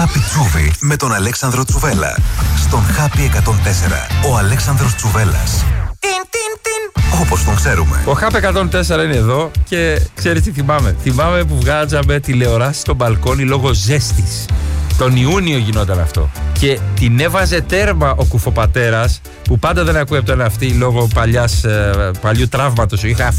Happy Τσούβι με τον Αλέξανδρο Τσουβέλα. Στον Happy 104. Ο Αλέξανδρος Τσουβέλας. Όπως τον ξέρουμε. Ο Happy 104 είναι εδώ και ξέρεις τι θυμάμαι. Θυμάμαι που βγάζαμε τηλεοράση στο μπαλκόνι λόγω ζέστης. Τον Ιούνιο γινόταν αυτό. Και την έβαζε τέρμα ο κουφοπατέρας που πάντα δεν ακούει από τον αυτή λόγω παλιού τραύματος. Είχα